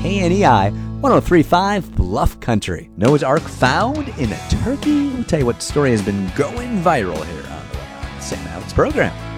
KNEI 103.5 Bluff Country. Noah's Ark found in Turkey. We'll tell you what story has been going viral here on the Sam Alex program.